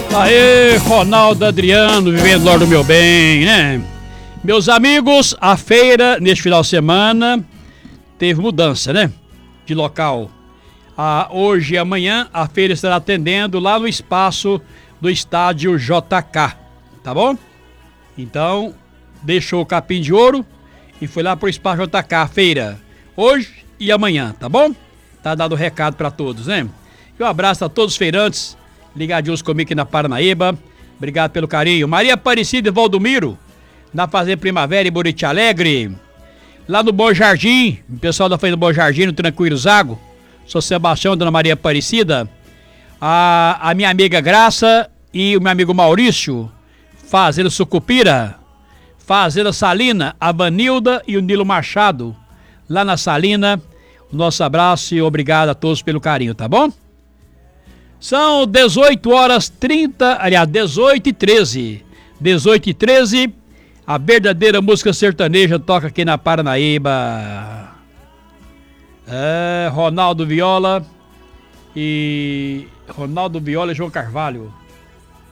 Aê, Ronaldo Adriano, vivendo lá do meu bem, né? Meus amigos, a feira, neste final de semana, teve mudança, né? De local. Hoje e amanhã, a feira estará atendendo lá no espaço do estádio JK, tá bom? Então, deixou o Capim de Ouro e foi lá pro espaço JK, a feira, hoje e amanhã, tá bom? Tá dado o recado para todos, né? E um abraço a todos os feirantes, ligadinhos comigo aqui na Paranaíba. Obrigado pelo carinho. Maria Aparecida e Valdomiro, na Fazenda Primavera em Buriti Alegre. Lá no Bom Jardim, o pessoal da Fazenda do Bom Jardim, no Tranquilo Zago. Sou Sebastião, Dona Maria Aparecida. A minha amiga Graça e o meu amigo Maurício, Fazenda Sucupira. Fazenda Salina, a Vanilda e o Nilo Machado, lá na Salina. Nosso abraço e obrigado a todos pelo carinho, tá bom? São 18h13. 18h13, a verdadeira música sertaneja toca aqui na Paranaíba. Ronaldo Viola e João Carvalho.